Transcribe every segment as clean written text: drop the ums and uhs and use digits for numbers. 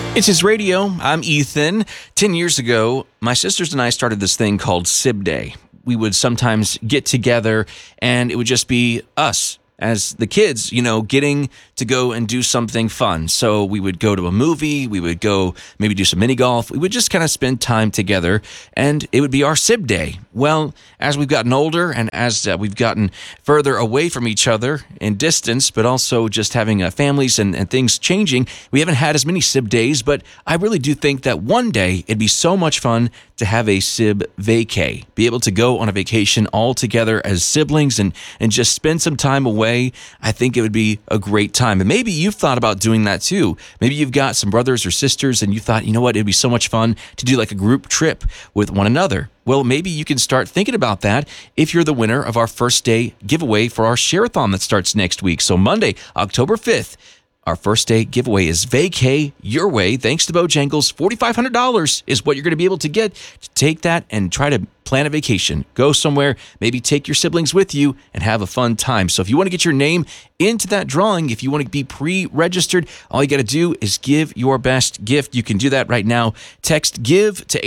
It's His Radio. I'm Ethan. 10 years ago, my sisters and I started this thing called Sib Day. We would sometimes get together and it would just be us as the kids, getting to go and do something fun. So we would go to a movie, we would go maybe do some mini golf. We would just kind of spend time together and it would be our Sib Day. Well, as we've gotten older and as we've gotten further away from each other in distance, but also just having families and things changing, we haven't had as many Sib Days, but I really do think that one day it'd be so much fun to have a Sib Vacay, be able to go on a vacation all together as siblings and just spend some time away. I think it would be a great time. And maybe you've thought about doing that too. Maybe you've got some brothers or sisters and you thought, you know what, it'd be so much fun to do like a group trip with one another. Well, maybe you can start thinking about that if you're the winner of our first day giveaway for our Share-a-thon that starts next week. So Monday, October 5th, our first day giveaway is Vacay Your Way. Thanks to Bojangles, $4,500 is what you're going to be able to get to take that and try to plan a vacation. Go somewhere, maybe take your siblings with you and have a fun time. So if you want to get your name into that drawing, if you want to be pre-registered, all you got to do is give your best gift. You can do that right now. Text GIVE to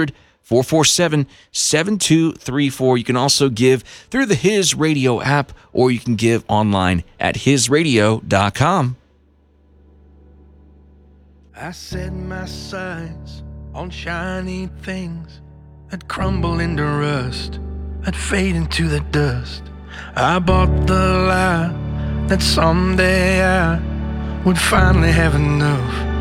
800-447-7234. You can also give through the His Radio app or you can give online at hisradio.com. I set my sights on shiny things that crumble into rust, that fade into the dust. I bought the lie that someday I would finally have enough.